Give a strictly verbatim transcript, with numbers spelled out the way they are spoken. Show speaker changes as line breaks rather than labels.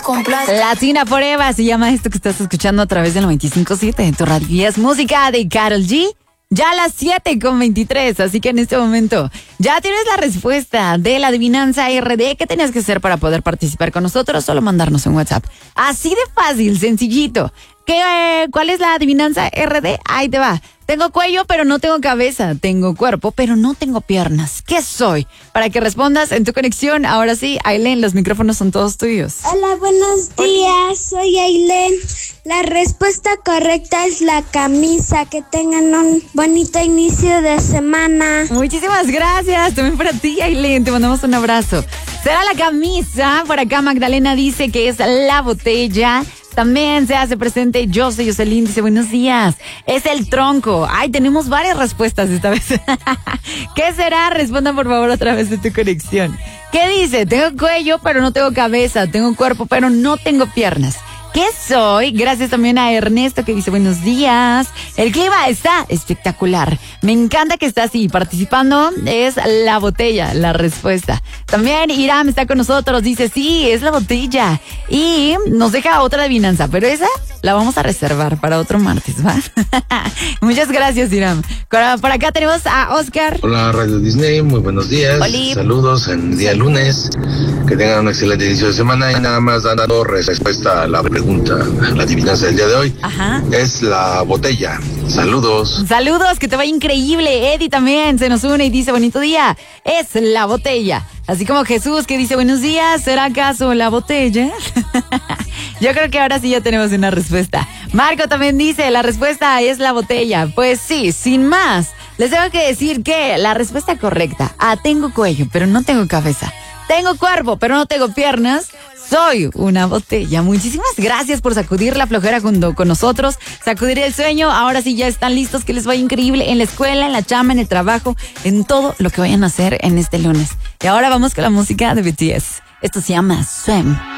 complace.
Latina Forever se llama esto que estás escuchando a través del noventa y cinco punto siete en tu radio. Y es música de Karol G. Ya a las siete con veintitrés, así que en este momento ya tienes la respuesta de la adivinanza R D. ¿Qué tenías que hacer para poder participar con nosotros? Solo mandarnos un WhatsApp. Así de fácil, sencillito. ¿Qué, eh, ¿Cuál es la adivinanza R D? Ahí te va. Tengo cuello, pero no tengo cabeza. Tengo cuerpo, pero no tengo piernas. ¿Qué soy? Para que respondas en tu conexión. Ahora sí, Ailén, los micrófonos son todos tuyos.
Hola, buenos días. Soy Ailén. La respuesta correcta es la camisa. Que tengan un bonito inicio de semana.
Muchísimas gracias. También para ti, Ailén. Te mandamos un abrazo. Será la camisa. Por acá Magdalena dice que es la botella. También se hace presente José Jocelyn, dice buenos días. Es el tronco. Ay, tenemos varias respuestas esta vez. ¿Qué será? Responda por favor a través de tu conexión. ¿Qué dice? Tengo cuello, pero no tengo cabeza. Tengo cuerpo, pero no tengo piernas. ¿Qué soy? Gracias también a Ernesto que dice buenos días. El clima está espectacular. Me encanta que está así participando. Es la botella, la respuesta. También Iram está con nosotros. Dice sí, es la botella. Y nos deja otra adivinanza, pero esa la vamos a reservar para otro martes, ¿va? Muchas gracias, Iram. Por acá tenemos a Oscar.
Hola, Radio Disney. Muy buenos días.
Oli.
Saludos en día lunes. Que tengan un excelente inicio de semana. Y nada más dando respuesta a la pregunta. La adivinanza del día de hoy.
Ajá.
Es la botella. Saludos.
Saludos, que te va increíble. Eddie también se nos une y dice bonito día. Es la botella. Así como Jesús que dice buenos días. ¿Será acaso la botella? Yo creo que ahora sí ya tenemos una respuesta. Marco también dice la respuesta es la botella. Pues sí, sin más. Les tengo que decir que la respuesta correcta. Ah, tengo cuello, pero no tengo cabeza. Tengo cuerpo, pero no tengo piernas. Soy una botella. Muchísimas gracias por sacudir la flojera junto con nosotros, sacudir el sueño. Ahora sí ya están listos, que les vaya increíble en la escuela, en la chamba, en el trabajo, en todo lo que vayan a hacer en este lunes. Y ahora vamos con la música de B T S. Esto se llama Swim.